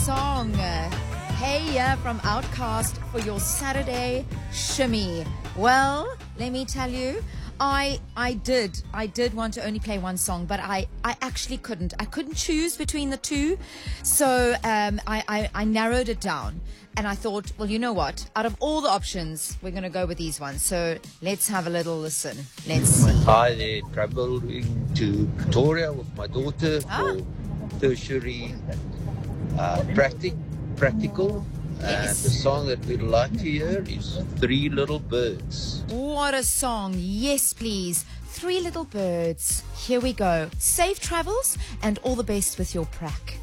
song. Hey Ya from Outkast for your Saturday shimmy. Well, let me tell you, I did want to only play one song, but I actually couldn't. I couldn't choose between the two, so I narrowed it down. And I thought, well, you know what? Out of all the options, we're going to go with these ones. So let's have a little listen. Let's see. Hi there, traveling to Pretoria with my daughter for tertiary practical. And the song that we'd like to hear is Three Little Birds. What a song. Yes, please. Three Little Birds. Here we go. Safe travels and all the best with your prac.